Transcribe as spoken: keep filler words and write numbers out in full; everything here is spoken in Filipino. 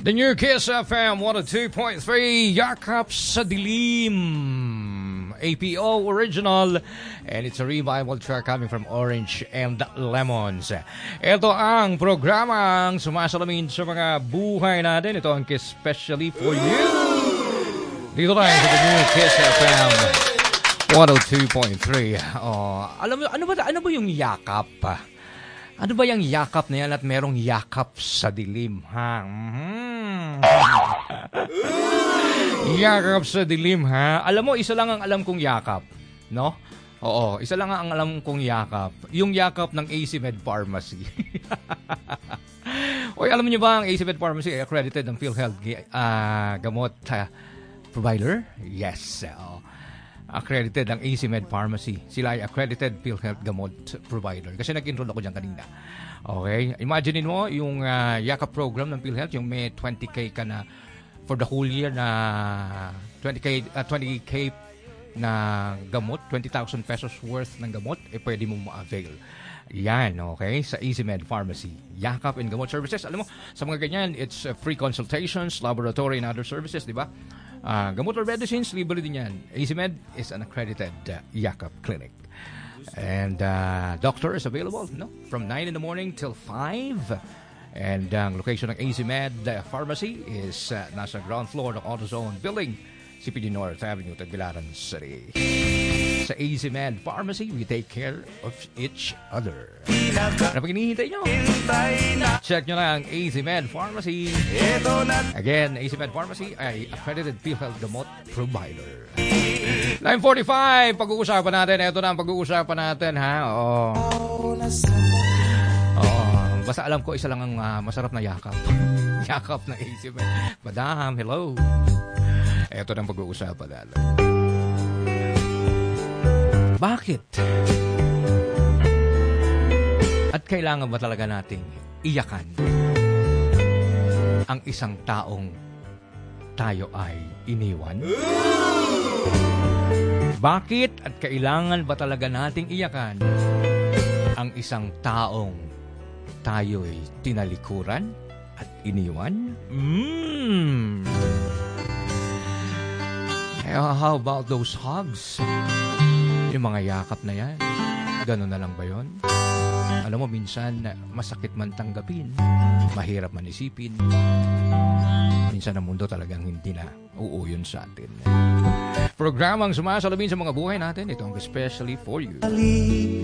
The new Kiss F M one oh two point three, Yakap sa Dilim, A P O original, and it's a revival track coming from Orange and Lemons. Ito ang programang sumasalamin sa mga buhay natin. Ito ang Kiss Specially for You. Dito tayo sa The New Kiss F M one oh two point three. Oh, alam mo, ano ba, ano ba yung yakap? Ano ba yung yakap na yan at merong yakap sa dilim, ha? Mm-hmm. Yakap sa dilim, ha? Alam mo, isa lang ang alam kong yakap, no? Oo, isa lang ang alam kong yakap. Yung yakap ng A C Med Pharmacy. Oy, alam niyo ba ang A C Med Pharmacy ay accredited ng PhilHealth uh, gamot uh, provider? Yes. Uh, accredited ang A C Med Pharmacy. Sila ay accredited PhilHealth gamot provider. Kasi nag-enroll ako dyan kanina. Okay? Imagine mo yung uh, yakap program ng PhilHealth, yung may twenty K ka na for the whole year na twenty K, uh, twenty K na gamot, twenty thousand pesos worth ng gamot, eh pwede mo ma-avail. Yan, okay? Sa A C Med Pharmacy. Yakap and gamot services. Alam mo, sa mga ganyan, it's uh, free consultations, laboratory and other services, di ba? Uh, gamot or medicines, libre din yan. A C Med is an accredited uh, Yakap clinic. And uh, doctor is available no? from nine in the morning till five. And ang uh, location ng A C Med uh, Pharmacy is uh, nasa ground floor ng AutoZone Building, C P D North Avenue, Tagbilaran City. Sa A C Med Pharmacy, we take care of each other. Ano pag hinihintay nyo? Check nyo na ang A C Med Pharmacy. Again, A C Med Pharmacy ay accredited PhilHealth gamot provider. nine forty-five, pag-uusapan natin. Ito na ang pag-uusapan natin, ha? Oo. Oo. Basta alam ko, isa lang ang uh, masarap na yakap. Yakap ng A C Med. Madam, hello. Ito na ang pag-uusapan natin. Bakit? At kailangan ba talaga nating iyakan ang isang taong tayo ay iniwan? Bakit at kailangan ba talaga nating iyakan ang isang taong tayo'y tinalikuran at iniwan? Mm. How about those hugs? Yung mga yakap na yan, gano'n na lang ba yun? Alam mo, minsan, masakit man tanggapin, mahirap man isipin. Minsan ang mundo talagang hindi na uuyon sa atin. Programang sumasalamin sa mga buhay natin, ito ang especially for you.